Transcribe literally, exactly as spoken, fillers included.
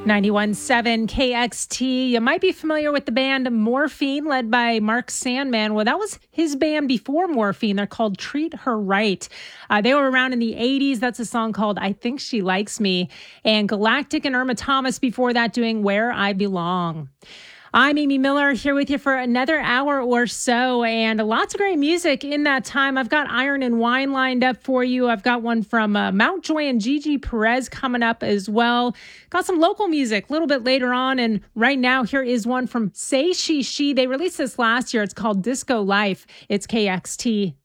ninety-one point seven K X T. You might be familiar with the band Morphine, led by Mark Sandman. Well, that was his band before Morphine. They're called Treat Her Right. Uh, they were around in the eighties. That's a song called I Think She Likes Me. And Galactic and Irma Thomas before that doing Where I Belong. I'm Amy Miller here with you for another hour or so, and lots of great music in that time. I've got Iron and Wine lined up for you. I've got one from uh, Mountjoy and Gigi Perez coming up as well. Got some local music a little bit later on, and right now here is one from Say She She. They released this last year. It's called Disco Life. It's K X T.